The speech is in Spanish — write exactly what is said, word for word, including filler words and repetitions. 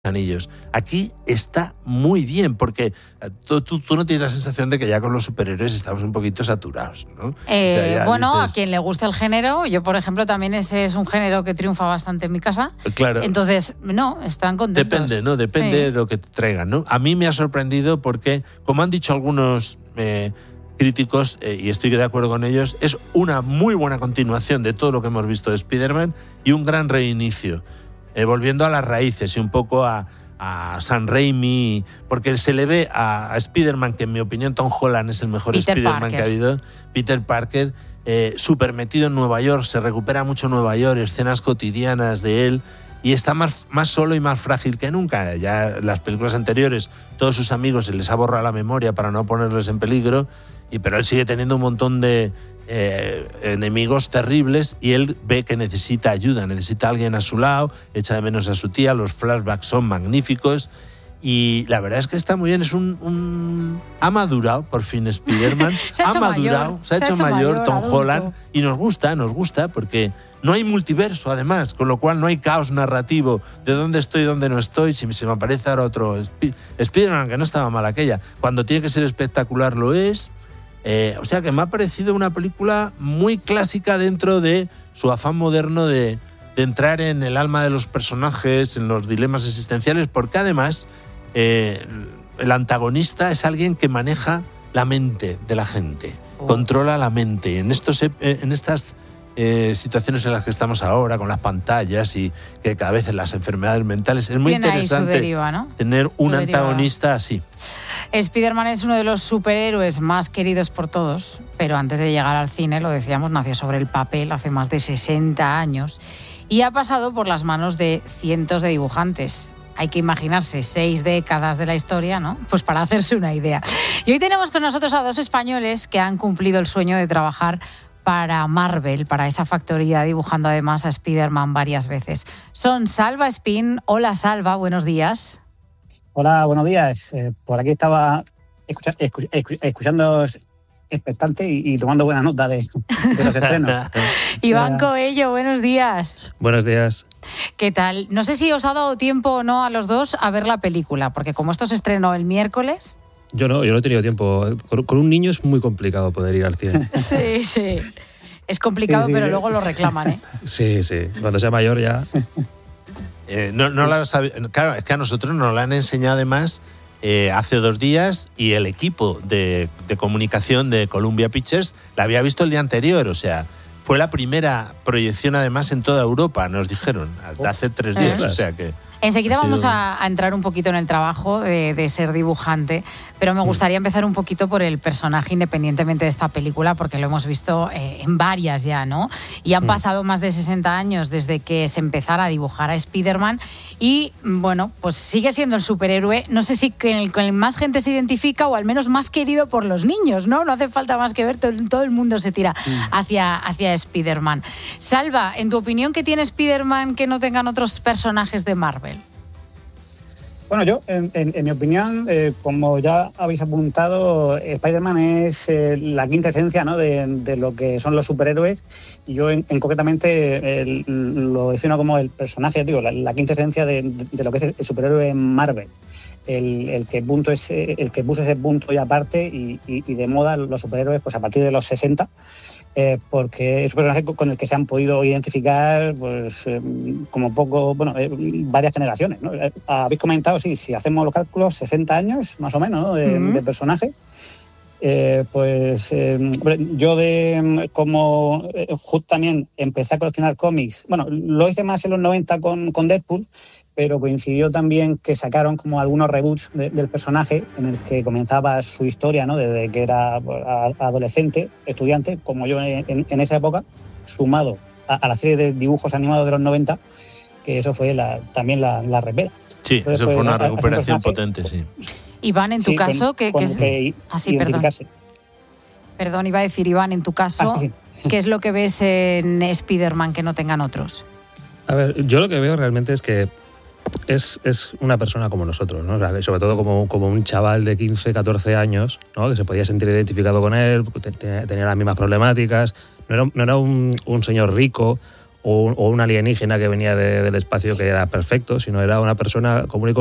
Anillos. Aquí está muy bien, porque tú, tú, tú no tienes la sensación de que ya con los superhéroes estamos un poquito saturados, ¿no? Eh, o sea, bueno, dices... a quien le guste el género, yo por ejemplo también ese es un género que triunfa bastante en mi casa. Claro. Entonces, no, están contentos. Depende, ¿no? Depende sí. de lo que te traigan, ¿no? A mí me ha sorprendido porque, como han dicho algunos eh, críticos, eh, y estoy de acuerdo con ellos, es una muy buena continuación de todo lo que hemos visto de Spider-Man y un gran reinicio. Eh, volviendo a las raíces y un poco a, a Sam Raimi, porque se le ve a, a Spider-Man, que en mi opinión Tom Holland es el mejor Peter Spider-Man Parker. que ha habido, Peter Parker, eh, súper metido en Nueva York, se recupera mucho Nueva York, escenas cotidianas de él, y está más, más solo y más frágil que nunca. Ya las películas anteriores, todos sus amigos se les ha borrado la memoria para no ponerles en peligro, y, pero él sigue teniendo un montón de Eh, enemigos terribles y él ve que necesita ayuda, necesita a alguien a su lado, echa de menos a su tía, los flashbacks son magníficos y la verdad es que está muy bien, es un... un... ha madurado por fin Spider-Man, se ha, ha hecho madurado, mayor, se ha hecho, hecho mayor, mayor Tom adulto. Holland y nos gusta, nos gusta porque no hay multiverso además, con lo cual no hay caos narrativo de dónde estoy, dónde no estoy, si se me aparece ahora otro Sp- Spider-Man, que no estaba mal aquella, cuando tiene que ser espectacular lo es. Eh, o sea que me ha parecido una película muy clásica dentro de su afán moderno de, de entrar en el alma de los personajes, en los dilemas existenciales, porque además eh, el antagonista es alguien que maneja la mente de la gente, oh. controla la mente. En, estos, en estas eh, situaciones en las que estamos ahora, con las pantallas y que cada vez en las enfermedades mentales, es muy Tiene interesante ahí su deriva, ¿no? tener un su antagonista deriva. así. Spider-Man es uno de los superhéroes más queridos por todos, pero antes de llegar al cine, lo decíamos, nació sobre el papel hace más de sesenta años y ha pasado por las manos de cientos de dibujantes. Hay que imaginarse seis décadas de la historia, ¿no? Pues para hacerse una idea. Y hoy tenemos con nosotros a dos españoles que han cumplido el sueño de trabajar para Marvel, para esa factoría, dibujando además a Spider-Man varias veces. Son Salva Espín. Hola, Salva, buenos días. Hola, buenos días. Eh, por aquí estaba escucha, escuch, escuch, escuchando expectante y, y tomando buena nota de, de los estrenos. Iván Coello, buenos días. Buenos días. ¿Qué tal? No sé si os ha dado tiempo o no a los dos a ver la película, porque como esto se estrenó el miércoles... Yo no, yo no he tenido tiempo. Con, con un niño es muy complicado poder ir al cine. Sí, sí. Es complicado, sí, sí, pero sí. Luego lo reclaman, ¿eh? Sí, sí. Cuando sea mayor ya... Eh, no, no la sabe, claro, es que a nosotros nos la han enseñado además eh, hace dos días y el equipo de, de comunicación de Columbia Pictures la había visto el día anterior, o sea, fue la primera proyección además en toda Europa, nos dijeron, hace tres días, ¿Eh? o sea que... Enseguida sido... vamos a, a entrar un poquito en el trabajo de, de ser dibujante, pero me gustaría empezar un poquito por el personaje, independientemente de esta película, porque lo hemos visto eh, en varias ya, ¿no? Y han pasado más de sesenta años desde que se empezara a dibujar a Spider-Man y, bueno, pues sigue siendo el superhéroe, no sé si con el que más gente se identifica o al menos más querido por los niños, ¿no? No hace falta más que ver, todo, todo el mundo se tira hacia, hacia Spider-Man. Salva, en tu opinión, ¿qué tiene Spider-Man que no tengan otros personajes de Marvel? Bueno, yo, en, en, en mi opinión, eh, como ya habéis apuntado, Spider-Man es eh, la quinta esencia, ¿no? de, de lo que son los superhéroes, y yo en, en concretamente eh, lo defino como el personaje, digo, la, la quinta esencia de, de, de lo que es el superhéroe en Marvel. El, el, que punto es, el que puso ese punto y aparte y, y, y de moda los superhéroes pues a partir de los sesenta. Eh, porque es un personaje con el que se han podido identificar pues eh, como poco, bueno, eh, varias generaciones, ¿no? Eh, habéis comentado, sí, si hacemos los cálculos, sesenta años más o menos, ¿no? de, uh-huh. de personaje. Eh, pues eh, yo de como eh, justo también empecé a coleccionar cómics, bueno, lo hice más en los noventa con, con Deadpool, pero coincidió también que sacaron como algunos reboots de, del personaje en el que comenzaba su historia, ¿no? Desde que era adolescente, estudiante, como yo en, en esa época, sumado a, a la serie de dibujos animados de los noventa, que eso fue la, también la, la repera. Sí, Entonces, eso fue una recuperación potente, sí. Iván, en tu sí, caso, que, que es... que ah, sí, perdón. Perdón, iba a decir, Iván, en tu caso, ah, sí, sí. ¿qué es lo que ves en Spider-Man que no tengan otros? A ver, yo lo que veo realmente es que es, es una persona como nosotros, ¿no? O sea, sobre todo como, como un chaval de quince, catorce años, ¿no? Que se podía sentir identificado con él, tenía, tenía las mismas problemáticas, no era, no era un, un señor rico o un, o un alienígena que venía de, del espacio que era perfecto, sino era una persona común y